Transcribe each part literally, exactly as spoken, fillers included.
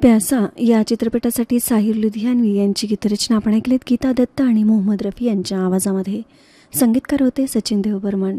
प्यासा या चित्रपटासाठी साहिर लुधियानवी यांची गीतरचना आपण ऐकलीत. गीता दत्त आणि मोहम्मद रफी यांच्या आवाजामध्ये. संगीतकार होते सचिन देव बर्मन.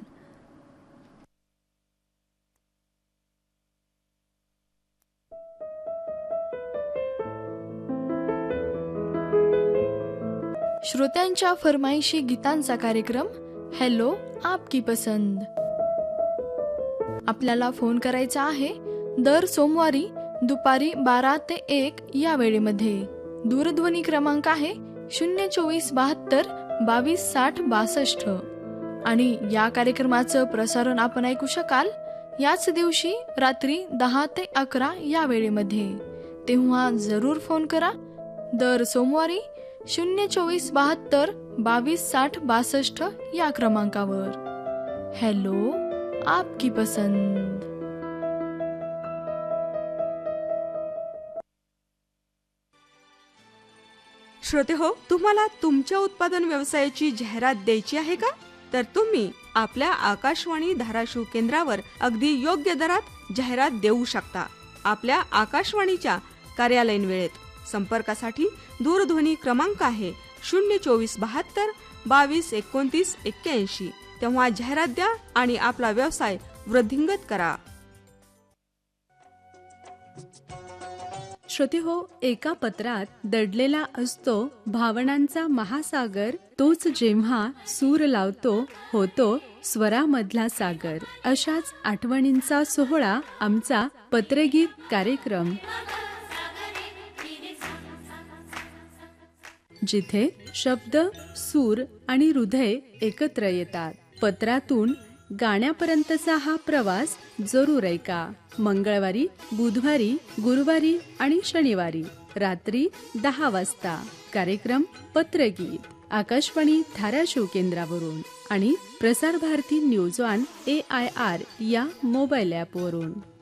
श्रोत्यांच्या फरमाईशी गीतांचा कार्यक्रम हॅलो आपकी पसंद. आपल्याला फोन करायचा आहे दर सोमवारी दुपारी बारा ते एक या वेळेमध्ये. दूरध्वनी क्रमांक आहे शून्य चोवीस बहात्तर बावीस साठ बासष्ट. आणि या कार्यक्रमाचं प्रसारण आपण ऐकू शकाल याच दिवशी रात्री दहा ते अकरा या वेळेमध्ये. तेव्हा जरूर फोन करा दर सोमवारी शून्य चोवीस बहात्तर बावीस साठ बासष्ट या क्रमांकावर. हॅलो आपकी पसंद. श्रोते हो, तुम्हाला तुमच्या उत्पादन व्यवसायाची जाहिरात द्यायची आहे का? तर तुम्ही आपल्या आकाशवाणी धाराशिव केंद्रावर अगदी योग्य दरात जाहिरात देऊ शकता. आपल्या आकाशवाणीच्या कार्यालयीन वेळेत. संपर्कासाठी दूरध्वनी क्रमांक आहे शून्य चोवीस बहात्तर बावीस एकोणतीस एक्क्याऐंशी. तेव्हा जाहिरात द्या आणि आपला व्यवसाय वृद्धिंगत करा. श्रोते हो, एका पत्रात दडलेला असतो भावनांचा महासागर, तोच जेव्हा सूर लावतो होतो स्वरामधला सागर. अशाच आठवणींचा सोहळा आमचा पत्रगीत कार्यक्रम, जिथे शब्द, सूर आणि हृदय एकत्र येतात. पत्रातून गाण्यापर्यंतचा हा प्रवास जरूर ऐका. मंगळवारी, बुधवारी, गुरुवारी आणि शनिवारी रात्री दहा वाजता कार्यक्रम पत्रगीत आकाशवाणी धाराशिव केंद्रावरून आणि Prasar Bharati news one A I R या मोबाईल ॲपवरून.